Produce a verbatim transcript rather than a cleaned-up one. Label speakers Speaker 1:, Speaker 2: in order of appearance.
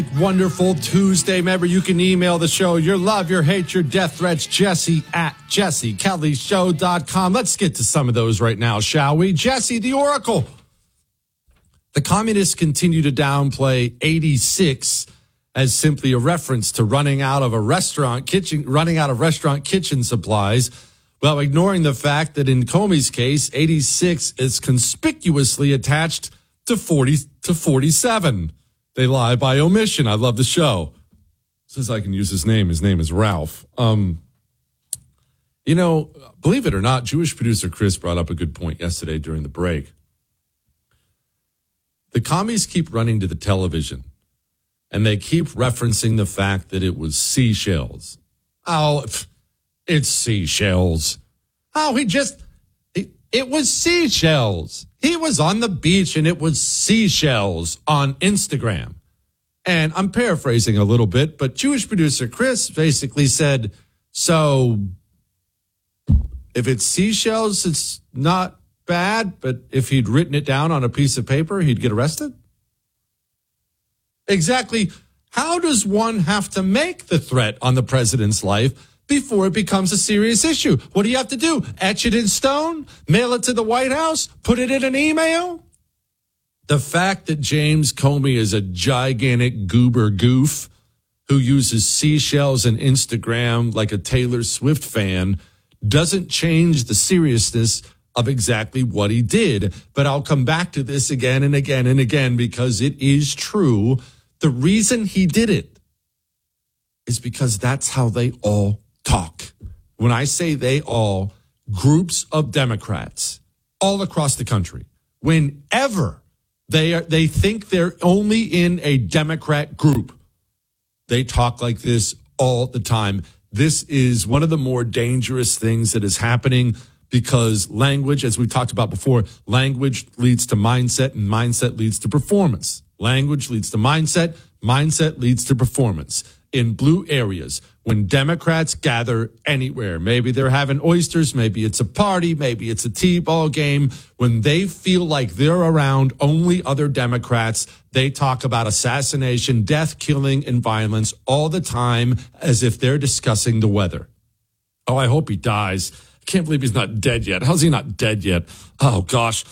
Speaker 1: Wonderful Tuesday. Remember, you can email the show your love, your hate, your death threats, Jesse at jesse kelly show dot com. Let's get to some of those right now, shall we? Jesse, the Oracle. The communists continue to downplay eighty-six as simply a reference to running out of a restaurant kitchen, running out of restaurant kitchen supplies, while ignoring the fact that in Comey's case, eighty-six is conspicuously attached to forty to forty-seven. They lie by omission. I love the show. Since I can use his name, his name is Ralph. Um, you know, believe it or not, Jewish producer Chris brought up a good point yesterday during the break. The commies keep running to the television, and they keep referencing the fact that it was seashells. Oh, it's seashells. Oh, he just, it, it was seashells. He was on the beach, and it was seashells on Instagram. And I'm paraphrasing a little bit, but Jewish producer Chris basically said, so if it's seashells, it's not bad, but if he'd written it down on a piece of paper, he'd get arrested? Exactly. How does one have to make the threat on the president's life before it becomes a serious issue? What do you have to do? Etch it in stone? Mail it to the White House? Put it in an email? The fact that James Comey is a gigantic goober goof who uses seashells and Instagram like a Taylor Swift fan doesn't change the seriousness of exactly what he did. But I'll come back to this again and again and again because it is true. The reason he did it is because that's how they all talk. When I say they all, groups of Democrats all across the country, whenever they are, they think they're only in a Democrat group, they talk like this all the time. This is one of the more dangerous things that is happening because language, as we talked about before, language leads to mindset and mindset leads to performance. Language leads to mindset, mindset leads to performance. In blue areas, when Democrats gather anywhere, maybe they're having oysters, maybe it's a party, maybe it's a T-ball game, when they feel like they're around only other Democrats, they talk about assassination, death, killing, and violence all the time as if they're discussing the weather. Oh, I hope he dies. I can't believe he's not dead yet. How's he not dead yet? Oh, gosh.